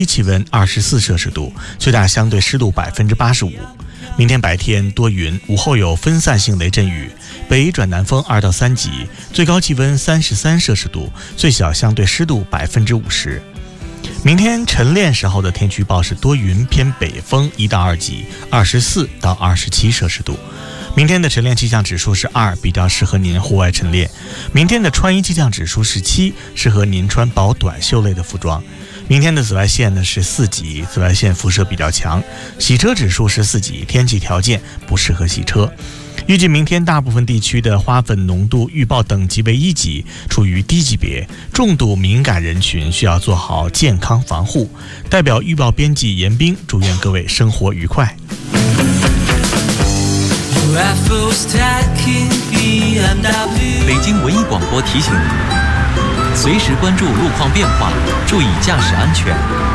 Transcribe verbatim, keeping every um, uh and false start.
气温二十四摄氏度，最大相对湿度百分之八十五。明天白天多云，午后有分散性雷阵雨，北转南风二到三级，最高气温三十三摄氏度，最小相对湿度百分之五十。明天晨练时候的天气预报是多云偏北风一到二级，二十四到二十七摄氏度。明天的晨练气象指数是二，比较适合您户外晨练。明天的穿衣气象指数是七，适合您穿薄短袖类的服装。明天的紫外线呢是四级，紫外线辐射比较强。洗车指数是四级，天气条件不适合洗车。预计明天大部分地区的花粉浓度预报等级为一级，处于低级别，重度敏感人群需要做好健康防护。代表预报编辑严彬祝愿各位生活愉快。 北京文艺广播提醒您，随时关注路况变化，注意驾驶安全。